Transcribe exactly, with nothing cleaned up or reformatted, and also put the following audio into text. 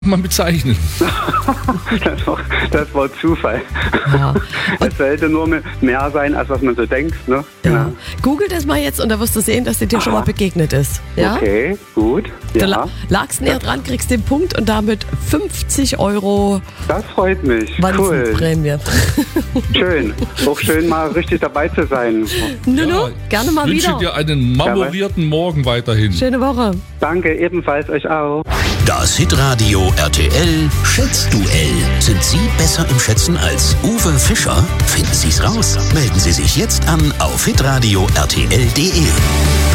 man bezeichnen. das, war, das war Zufall. Ja. Es sollte nur mehr sein, als was man so denkt. Ne? Ja. Ja. Google das mal jetzt und da wirst du sehen, dass dir dir schon mal begegnet ist. Ja? Okay, gut. Du Ja. la- lagst näher dran, kriegst den Punkt und damit fünfzig Euro Das freut mich. Cool. Wanzenprämie. Schön. Auch schön mal richtig dabei zu sein. Nunu, Ja, gerne mal Ich wünsche wieder. dir einen marmorierten Morgen weiterhin. Schöne Woche. Danke, ebenfalls euch auch. Das Hitradio R T L Schätzduell. Sind Sie besser im Schätzen als Uwe Fischer? Finden Sie es raus. Melden Sie sich jetzt an auf hitradio punkt r t l punkt d e.